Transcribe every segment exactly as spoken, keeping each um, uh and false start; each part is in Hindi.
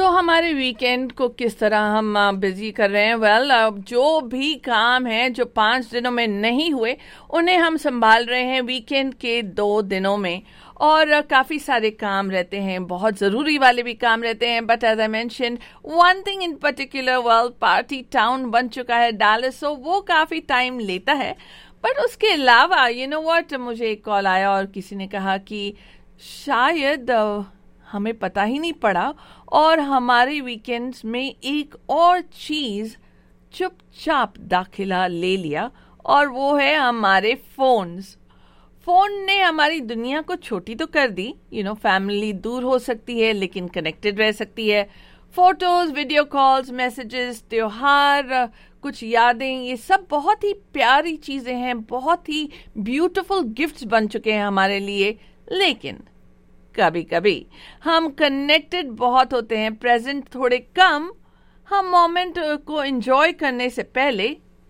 तो हमारे वीकेंड को किस तरह हम बिजी कर रहे हैं? वेल well, जो भी काम है जो पाँच दिनों में नहीं हुए उन्हें हम संभाल रहे हैं वीकेंड के दो दिनों में, और काफ़ी सारे काम रहते हैं, बहुत ज़रूरी वाले भी काम रहते हैं. But as I mention one thing in particular, well party town बन चुका है डैलस, सो वो काफ़ी टाइम लेता है. बट उसके अलावा यू नो व्हाट, मुझे एक कॉल आया और किसी ने कहा कि शायद uh, हमें पता ही नहीं पड़ा और हमारे वीकेंड्स में एक और चीज़ चुपचाप दाखिला ले लिया, और वो है हमारे फोन्स. फोन ने हमारी दुनिया को छोटी तो कर दी. यू नो फैमिली दूर हो सकती है लेकिन कनेक्टेड रह सकती है. फोटोज, वीडियो कॉल्स, मैसेजेस, त्योहार, कुछ यादें, ये सब बहुत ही प्यारी चीज़ें हैं, बहुत ही ब्यूटीफुल गिफ्ट्स बन चुके हैं हमारे लिए. लेकिन कभी कभी हम कनेक्टेड बहुत होते हैं, प्रेजेंट थोड़े कम. हम मोमेंट को एंजॉय करने से पहले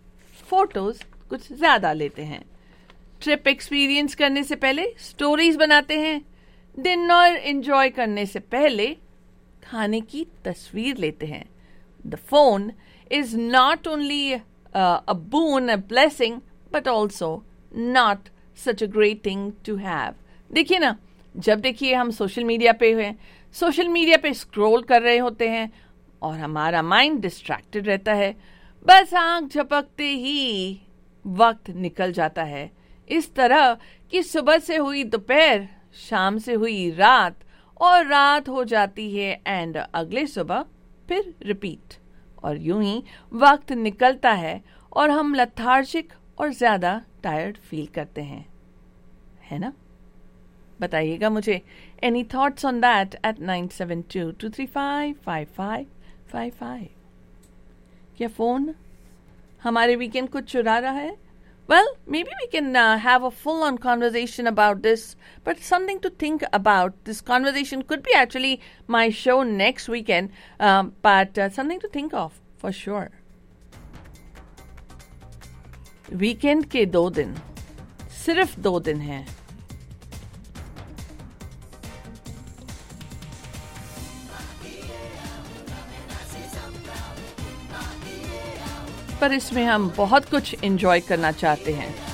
फोटोज कुछ ज़्यादा लेते हैं. ट्रिप एक्सपीरियंस करने से पहले स्टोरीज बनाते हैं. डिनर एंजॉय करने से पहले खाने की तस्वीर लेते हैं. The phone is not only a boon, a blessing, but also not such a great thing to have. देखिए ना, जब देखिए हम सोशल मीडिया पे हैं, सोशल मीडिया पे स्क्रॉल कर रहे होते हैं और हमारा माइंड डिस्ट्रैक्टेड रहता है. बस आंख झपकते ही वक्त निकल जाता है. इस तरह कि सुबह से हुई दोपहर, शाम से हुई रात, और रात हो जाती है एंड अगले सुबह फिर रिपीट. और यूं ही वक्त निकलता है और हम लथार्जिक और ज़्यादा टायर्ड फील करते हैं, है ना? बताइएगा मुझे any thoughts on that at nine seven to to three five five five five five. क्या फोन हमारे वीकेंड को चुरा रहा है? Well, maybe we can uh, have a full-on conversation about this, but something to think about. This conversation could be actually my show next weekend, um, but uh, something to think of for sure. Weekend के दो दिन, सिर्फ दो दिन हैं. पर इसमें हम बहुत कुछ एंजॉय करना चाहते हैं.